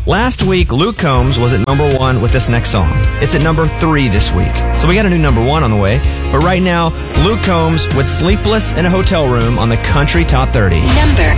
Last week, Luke Combs was at number 1 with this next song. It's at number 3 this week. So we got a new number 1 on the way. But right now, Luke Combs with Sleepless in a Hotel Room on the Country Top 30. Number